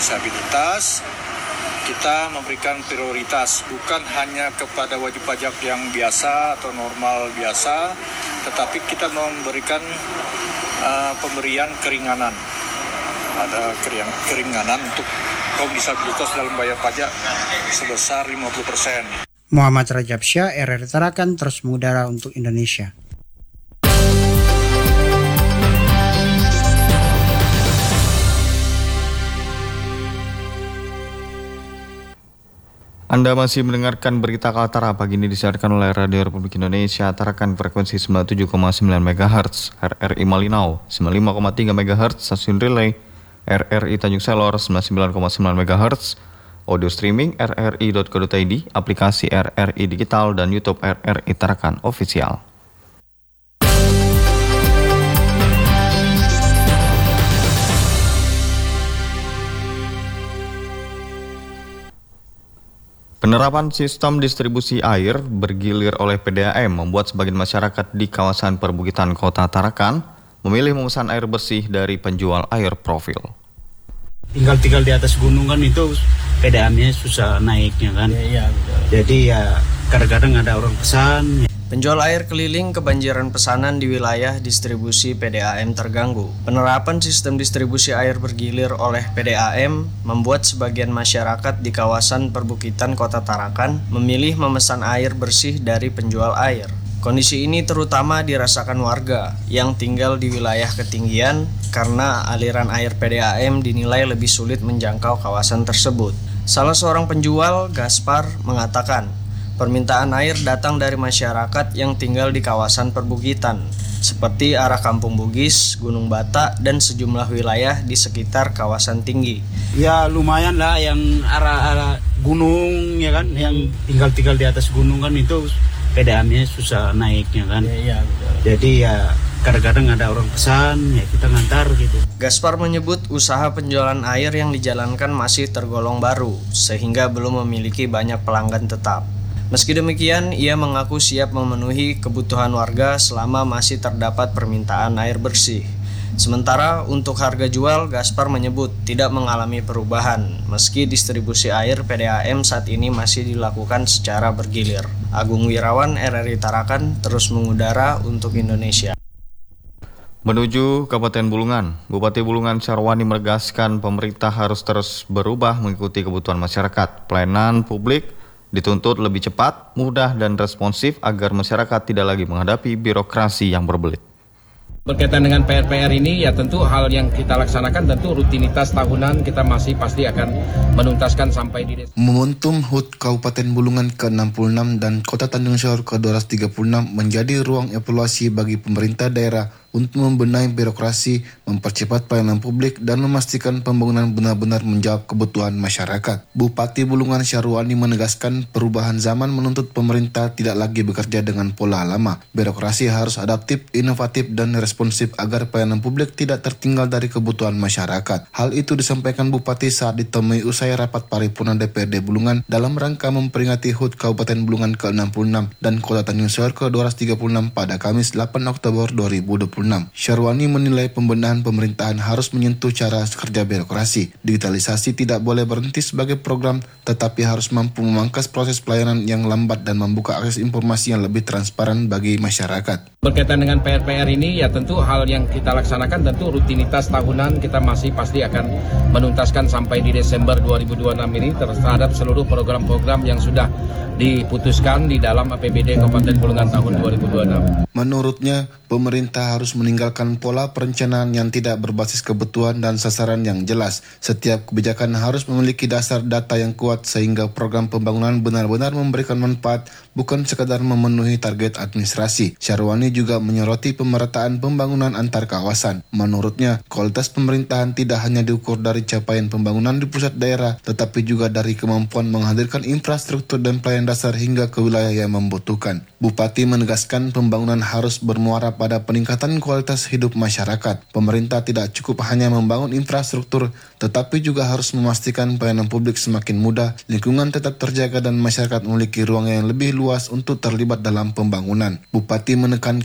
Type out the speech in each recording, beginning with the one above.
disabilitas, kita memberikan prioritas bukan hanya kepada wajib pajak yang biasa atau normal biasa, tetapi kita memberikan pemberian keringanan. Ada keringanan untuk kaum disabilitas dalam bayar pajak sebesar 50%. Muhammad Rajab Syah, RRI Tarakan, terus mengudara untuk Indonesia. Anda masih mendengarkan berita Kaltara pagi ini disiarkan oleh Radio Republik Indonesia Tarakan frekuensi 97,9 MHz, RRI Malinau 95,3 MHz, stasiun relay RRI Tanjung Selor 99,9 MHz, audio streaming rri.co.id, aplikasi RRI Digital dan YouTube RRI Tarakan Official. Penerapan sistem distribusi air bergilir oleh PDAM membuat sebagian masyarakat di kawasan perbukitan Kota Tarakan memilih memesan air bersih dari penjual air profil. Tinggal di atas gunung kan itu PDAM-nya susah naiknya kan. Iya. Jadi ya kadang-kadang ada orang pesan. Penjual air keliling kebanjiran pesanan di wilayah distribusi PDAM terganggu. Penerapan sistem distribusi air bergilir oleh PDAM membuat sebagian masyarakat di kawasan perbukitan Kota Tarakan memilih memesan air bersih dari penjual air. Kondisi ini terutama dirasakan warga yang tinggal di wilayah ketinggian karena aliran air PDAM dinilai lebih sulit menjangkau kawasan tersebut. Salah seorang penjual, Gaspar, mengatakan permintaan air datang dari masyarakat yang tinggal di kawasan perbukitan, seperti arah Kampung Bugis, Gunung Bata, dan sejumlah wilayah di sekitar kawasan tinggi. Ya lumayan lah yang arah gunung ya kan, yang tinggal di atas gunung kan itu PDAM-nya susah naiknya kan. Iya. Jadi ya kadang-kadang ada orang pesan, ya kita ngantar gitu. Gaspar menyebut usaha penjualan air yang dijalankan masih tergolong baru, sehingga belum memiliki banyak pelanggan tetap. Meski demikian, ia mengaku siap memenuhi kebutuhan warga selama masih terdapat permintaan air bersih. Sementara untuk harga jual, Gaspar menyebut tidak mengalami perubahan, meski distribusi air PDAM saat ini masih dilakukan secara bergilir. Agung Wirawan, RRI Tarakan, terus mengudara untuk Indonesia. Menuju Kabupaten Bulungan, Bupati Bulungan Syarwani menegaskan pemerintah harus terus berubah mengikuti kebutuhan masyarakat. Pelayanan publik dituntut lebih cepat, mudah, dan responsif agar masyarakat tidak lagi menghadapi birokrasi yang berbelit. Berkaitan dengan PR-PR ini, ya tentu hal yang kita laksanakan tentu rutinitas tahunan kita masih pasti akan menuntaskan sampai di desa. Momentum HUT Kabupaten Bulungan ke-66 dan Kota Tanjung Selor ke-236 menjadi ruang evaluasi bagi pemerintah daerah untuk membenahi birokrasi, mempercepat pelayanan publik, dan memastikan pembangunan benar-benar menjawab kebutuhan masyarakat. Bupati Bulungan Syarwani menegaskan perubahan zaman menuntut pemerintah tidak lagi bekerja dengan pola lama. Birokrasi harus adaptif, inovatif, dan responsif agar pelayanan publik tidak tertinggal dari kebutuhan masyarakat. Hal itu disampaikan Bupati saat ditemui usai rapat paripurna DPRD Bulungan dalam rangka memperingati HUT Kabupaten Bulungan ke-66 dan Kota Tanjung Selor ke-236 pada Kamis 8 Oktober 2020. Syarwani menilai pembenahan pemerintahan harus menyentuh cara kerja birokrasi. Digitalisasi tidak boleh berhenti sebagai program, tetapi harus mampu memangkas proses pelayanan yang lambat dan membuka akses informasi yang lebih transparan bagi masyarakat. Berkaitan dengan PR-PR ini, ya tentu hal yang kita laksanakan tentu rutinitas tahunan kita masih pasti akan menuntaskan sampai di Desember 2026 ini terhadap seluruh program-program yang sudah diputuskan di dalam APBD Kabupaten Bulungan tahun 2026. Menurutnya, pemerintah harus meninggalkan pola perencanaan yang tidak berbasis kebutuhan dan sasaran yang jelas. Setiap kebijakan harus memiliki dasar data yang kuat sehingga program pembangunan benar-benar memberikan manfaat, bukan sekadar memenuhi target administrasi. Syarwani juga menyoroti pemerataan pembangunan antar kawasan. Menurutnya, kualitas pemerintahan tidak hanya diukur dari capaian pembangunan di pusat daerah, tetapi juga dari kemampuan menghadirkan infrastruktur dan pelayanan dasar hingga ke wilayah yang membutuhkan. Bupati menegaskan pembangunan harus bermuara pada peningkatan kualitas hidup masyarakat. Pemerintah tidak cukup hanya membangun infrastruktur, tetapi juga harus memastikan pelayanan publik semakin mudah, lingkungan tetap terjaga, dan masyarakat memiliki ruang yang lebih luas untuk terlibat dalam pembangunan. Bupati menekankan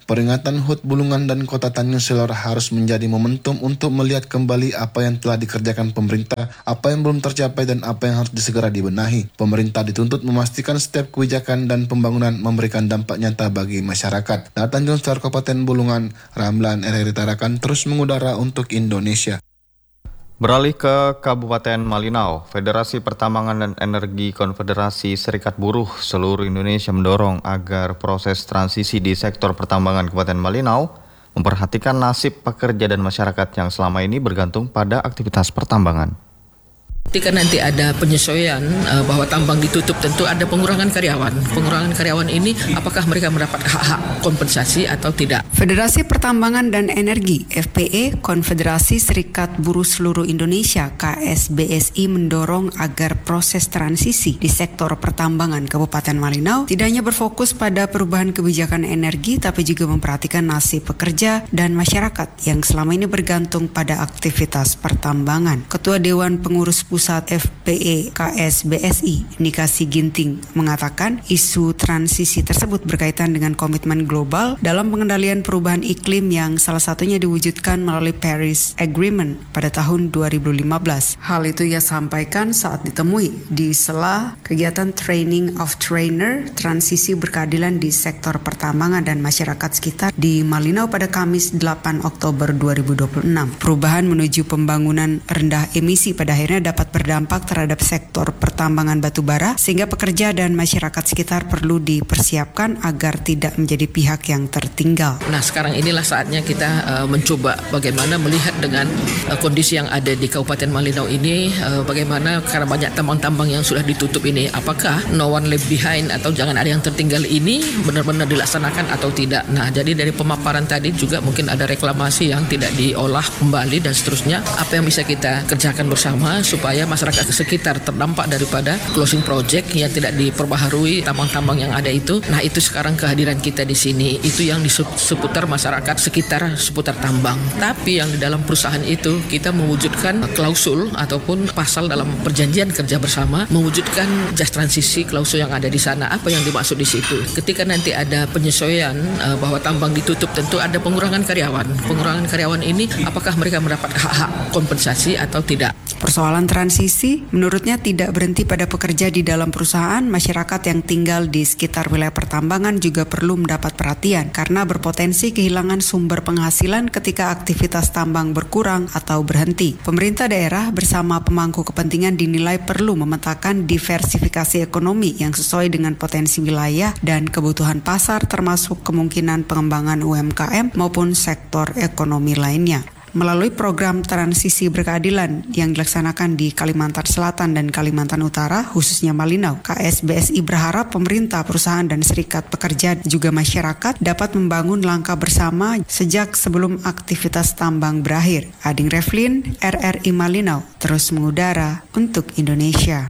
Peringatan HUT Bulungan dan Kota Tanjung Selor harus menjadi momentum untuk melihat kembali apa yang telah dikerjakan pemerintah, apa yang belum tercapai dan apa yang harus disegera dibenahi. Pemerintah dituntut memastikan setiap kebijakan dan pembangunan memberikan dampak nyata bagi masyarakat. Dari Tanjung Selor Kabupaten Bulungan, Ramlan RRI Tarakan terus mengudara untuk Indonesia. Beralih ke Kabupaten Malinau, Federasi Pertambangan dan Energi Konfederasi Serikat Buruh seluruh Indonesia mendorong agar proses transisi di sektor pertambangan Kabupaten Malinau memperhatikan nasib pekerja dan masyarakat yang selama ini bergantung pada aktivitas pertambangan. Ketika nanti ada penyesuaian bahwa tambang ditutup, tentu ada pengurangan karyawan. Pengurangan karyawan ini apakah mereka mendapat hak-hak kompensasi atau tidak? Federasi Pertambangan dan Energi (FPE) Konfederasi Serikat Buruh Seluruh Indonesia (KSBSI) mendorong agar proses transisi di sektor pertambangan Kabupaten Malinau tidak hanya berfokus pada perubahan kebijakan energi, tapi juga memperhatikan nasib pekerja dan masyarakat yang selama ini bergantung pada aktivitas pertambangan. Ketua Dewan Pengurus Pusat FPE KSBSI, Nikasi Ginting, mengatakan isu transisi tersebut berkaitan dengan komitmen global dalam pengendalian perubahan iklim yang salah satunya diwujudkan melalui Paris Agreement pada tahun 2015. Hal itu ia sampaikan saat ditemui di sela kegiatan Training of Trainer Transisi Berkeadilan di Sektor Pertambangan dan Masyarakat Sekitar di Malinau pada Kamis 8 Oktober 2026. Perubahan menuju pembangunan rendah emisi pada akhirnya dapat berdampak terhadap sektor pertambangan batubara, sehingga pekerja dan masyarakat sekitar perlu dipersiapkan agar tidak menjadi pihak yang tertinggal. Nah, sekarang inilah saatnya kita mencoba bagaimana melihat dengan kondisi yang ada di Kabupaten Malinau ini, bagaimana karena banyak tambang-tambang yang sudah ditutup ini, apakah no one left behind atau jangan ada yang tertinggal ini benar-benar dilaksanakan atau tidak. Nah, jadi dari pemaparan tadi juga mungkin ada reklamasi yang tidak diolah kembali dan seterusnya. Apa yang bisa kita kerjakan bersama supaya masyarakat sekitar terdampak daripada closing project yang tidak diperbaharui tambang-tambang yang ada itu. Nah, itu sekarang kehadiran kita di sini itu yang di seputar masyarakat sekitar seputar tambang. Tapi yang di dalam perusahaan itu kita mewujudkan klausul ataupun pasal dalam perjanjian kerja bersama, mewujudkan just transisi klausul yang ada di sana. Apa yang dimaksud di situ? Ketika nanti ada penyesuaian bahwa tambang ditutup, tentu ada pengurangan karyawan. Pengurangan karyawan ini apakah mereka mendapat hak-hak kompensasi atau tidak? Persoalan transisi menurutnya tidak berhenti pada pekerja di dalam perusahaan. Masyarakat yang tinggal di sekitar wilayah pertambangan juga perlu mendapat perhatian karena berpotensi kehilangan sumber penghasilan ketika aktivitas tambang berkurang atau berhenti. Pemerintah daerah bersama pemangku kepentingan dinilai perlu memetakan diversifikasi ekonomi yang sesuai dengan potensi wilayah dan kebutuhan pasar, termasuk kemungkinan pengembangan UMKM maupun sektor ekonomi lainnya. Melalui program transisi berkeadilan yang dilaksanakan di Kalimantan Selatan dan Kalimantan Utara, khususnya Malinau, KSBSI berharap pemerintah, perusahaan, dan serikat pekerja juga masyarakat dapat membangun langkah bersama sejak sebelum aktivitas tambang berakhir. Ading Reflin, RRI Malinau, terus mengudara untuk Indonesia.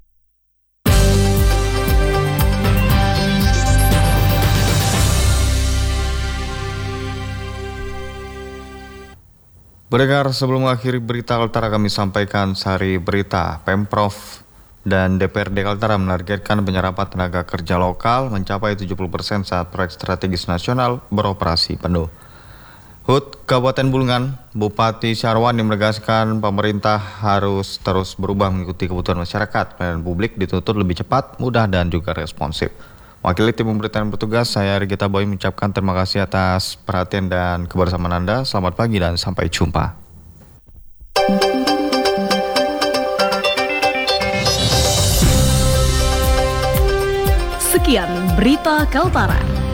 Pendengar, sebelum mengakhiri berita Kaltara kami sampaikan sari berita. Pemprov dan DPRD Kaltara menargetkan penyerapan tenaga kerja lokal mencapai 70% saat proyek strategis nasional beroperasi penuh. HUT Kabupaten Bulungan, Bupati Syarwani menegaskan pemerintah harus terus berubah mengikuti kebutuhan masyarakat. Pelayanan publik dituntut lebih cepat, mudah, dan juga responsif. Wakil tim pemberitaan bertugas, saya Rigita Boy mengucapkan terima kasih atas perhatian dan kebersamaan Anda. Selamat pagi dan sampai jumpa. Sekian berita Kaltara.